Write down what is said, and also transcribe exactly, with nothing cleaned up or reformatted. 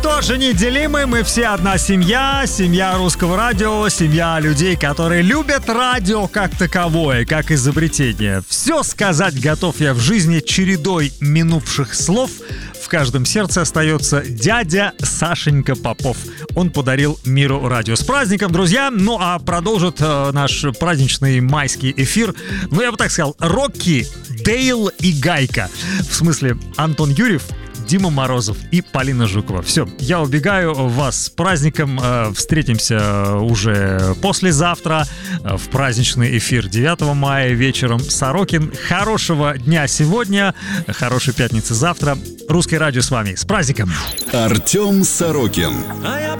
тоже неделимы, мы все одна семья, семья Русского радио, семья людей, которые любят радио как таковое, как изобретение. Все сказать готов я в жизни чередой минувших слов. В каждом сердце остается дядя Сашенька Попов. Он подарил миру радио. С праздником, друзья! Ну а продолжит э, наш праздничный майский эфир, ну я бы так сказал, Рокки, Дейл и Гайка. В смысле, Антон Юрьев, Дима Морозов и Полина Жукова. Все, я убегаю. Вас с праздником. Встретимся уже послезавтра в праздничный эфир девятого мая вечером. Сорокин. Хорошего дня сегодня, хорошей пятницы завтра. Русское радио с вами. С праздником! Артем Сорокин. А я